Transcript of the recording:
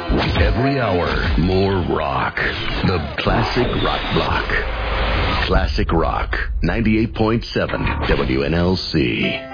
Every hour, more rock. The Classic Rock Block. Classic Rock, 98.7 WNLC.